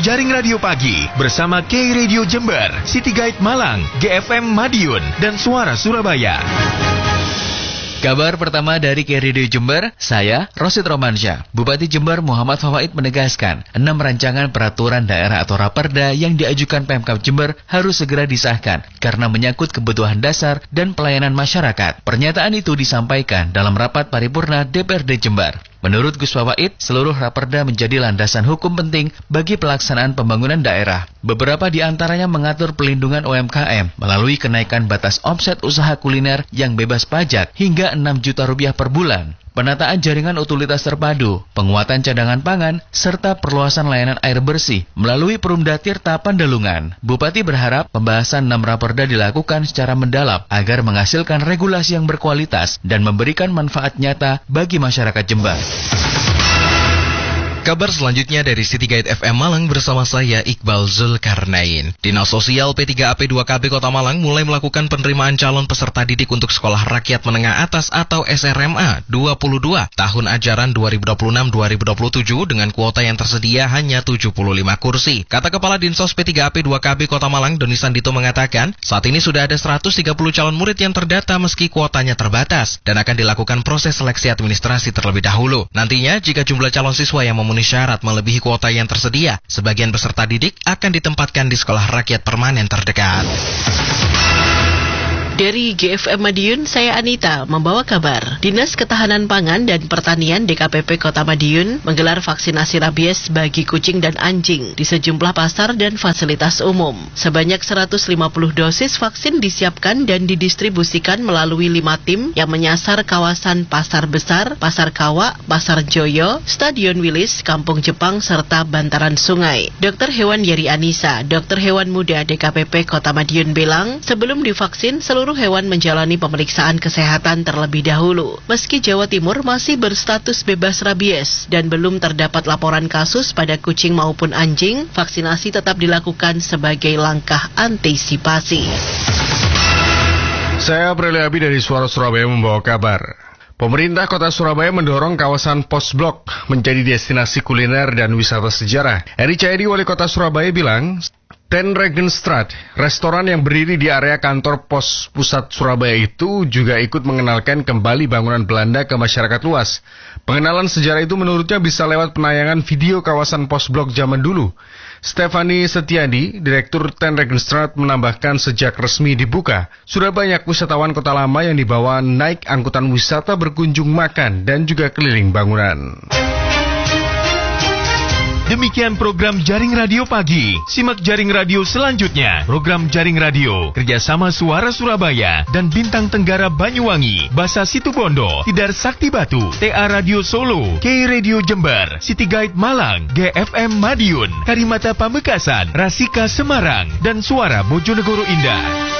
Jaring Radio Pagi bersama K-Radio Jember, City Guide Malang, GFM Madiun, dan Suara Surabaya. Kabar pertama dari K-Radio Jember, saya Rosid Romansyah. Bupati Jember Muhammad Fawaid menegaskan, 6 rancangan peraturan daerah atau Raperda yang diajukan Pemkab Jember harus segera disahkan karena menyangkut kebutuhan dasar dan pelayanan masyarakat. Pernyataan itu disampaikan dalam rapat paripurna DPRD Jember. Menurut Gus Fawaid, seluruh Raperda menjadi landasan hukum penting bagi pelaksanaan pembangunan daerah. Beberapa di antaranya mengatur pelindungan UMKM melalui kenaikan batas omset usaha kuliner yang bebas pajak hingga 6 juta rupiah per bulan. Penataan jaringan utilitas terpadu, penguatan cadangan pangan, serta perluasan layanan air bersih melalui Perumda Tirta Pandalungan. Bupati berharap pembahasan 6 Raperda dilakukan secara mendalam agar menghasilkan regulasi yang berkualitas dan memberikan manfaat nyata bagi masyarakat Jember. Kabar selanjutnya dari City Guide FM Malang bersama saya Iqbal Zulkarnain. Dinas Sosial P3AP2KB Kota Malang mulai melakukan penerimaan calon peserta didik untuk Sekolah Rakyat Menengah Atas atau SRMA 22 tahun ajaran 2026-2027 dengan kuota yang tersedia hanya 75 kursi. Kata Kepala Dinsos P3AP2KB Kota Malang, Doni Sandito mengatakan, saat ini sudah ada 130 calon murid yang terdata meski kuotanya terbatas dan akan dilakukan proses seleksi administrasi terlebih dahulu. Nantinya, jika jumlah calon siswa yang memenuhi syarat melebihi kuota yang tersedia, sebagian peserta didik akan ditempatkan di sekolah rakyat permanen terdekat. Dari GFM Madiun, saya Anita membawa kabar. Dinas Ketahanan Pangan dan Pertanian DKPP Kota Madiun menggelar vaksinasi rabies bagi kucing dan anjing di sejumlah pasar dan fasilitas umum. Sebanyak 150 dosis vaksin disiapkan dan didistribusikan melalui 5 tim yang menyasar kawasan Pasar Besar, Pasar Kawak, Pasar Joyo, Stadion Wilis, Kampung Jepang, serta bantaran sungai. Dr. Hewan Yeri Anissa, Dokter Hewan Muda DKPP Kota Madiun bilang, sebelum divaksin, seluruh hewan menjalani pemeriksaan kesehatan terlebih dahulu. Meski Jawa Timur masih berstatus bebas rabies dan belum terdapat laporan kasus pada kucing maupun anjing, vaksinasi tetap dilakukan sebagai langkah antisipasi. Saya April Abi dari Suara Surabaya membawa kabar. Pemerintah Kota Surabaya mendorong kawasan Pos Blok menjadi destinasi kuliner dan wisata sejarah. Eri Cahyadi, Wali Kota Surabaya bilang, Ten Regenstraat, restoran yang berdiri di area kantor pos pusat Surabaya itu juga ikut mengenalkan kembali bangunan Belanda ke masyarakat luas. Pengenalan sejarah itu menurutnya bisa lewat penayangan video kawasan pos blok zaman dulu. Stefani Setiadi, Direktur Ten Regenstraat, menambahkan sejak resmi dibuka, sudah banyak wisatawan kota lama yang dibawa naik angkutan wisata berkunjung makan dan juga keliling bangunan. Demikian program Jaring Radio Pagi. Simak Jaring Radio selanjutnya. Program Jaring Radio kerjasama Suara Surabaya dan Bintang Tenggara Banyuwangi, Basa Situbondo, Tidar Sakti Batu, TA Radio Solo, K-Radio Jember, City Guide Malang, GFM Madiun, Karimata Pamekasan, Rasika Semarang, dan Suara Bojonegoro Indah.